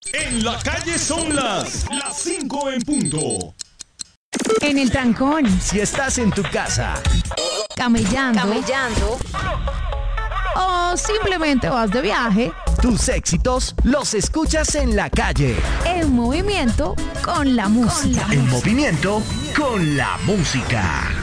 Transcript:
En la calle son las 5 en punto. En el trancón, Si estás en tu casa, camellando, o simplemente vas de viaje, tus éxitos los escuchas en la calle. en movimiento con la música. En movimiento con la música.